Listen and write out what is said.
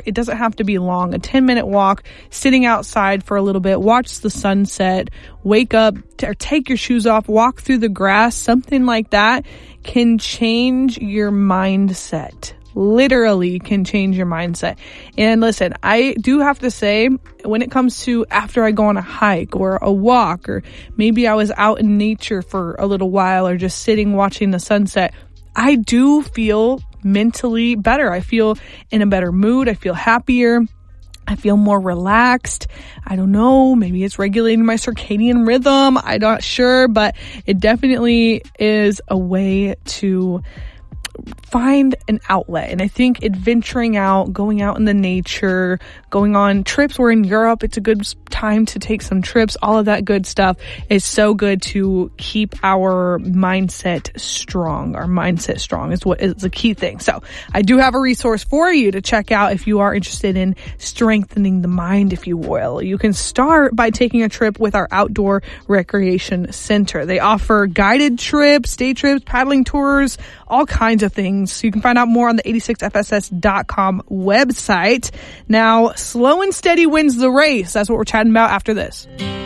It doesn't have to be long. A 10-minute walk, sitting outside for a little bit, watch the sunset, wake up, or take your shoes off, walk through the grass, something like that can change your mindset. Literally can change your mindset. And listen, I do have to say, when it comes to after I go on a hike or a walk, or maybe I was out in nature for a little while or just sitting watching the sunset, I do feel mentally better. I feel in a better mood. I feel happier. I feel more relaxed. I don't know, maybe it's regulating my circadian rhythm. I'm not sure, but it definitely is a way to find an outlet. And I think adventuring out, going out in the nature, going on trips. We're in Europe. It's a good time to take some trips. All of that good stuff is so good to keep our mindset strong. Our mindset strong is what is the key thing. So I do have a resource for you to check out if you are interested in strengthening the mind, if you will. You can start by taking a trip with our Outdoor Recreation Center. They offer guided trips, day trips, paddling tours, all kinds of things. So you can find out more on the 86fss.com website. Now, slow and steady wins the race. That's what we're chatting about after this.